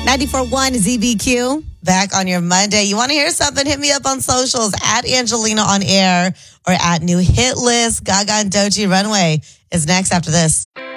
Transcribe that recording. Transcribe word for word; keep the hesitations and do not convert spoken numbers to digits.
ninety-four point one Z B Q. Back on your Monday. You want to hear something? Hit me up on socials at Angelina on air or at New Hit List. Gaga and Doechii Runway is next after this.